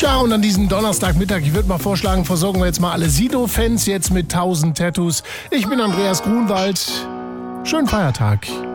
Tja, und an diesem Donnerstagmittag, ich würde mal vorschlagen, versorgen wir jetzt mal alle Sido-Fans jetzt mit 1000 Tattoos. Ich bin Andreas Grunwald. Schönen Feiertag.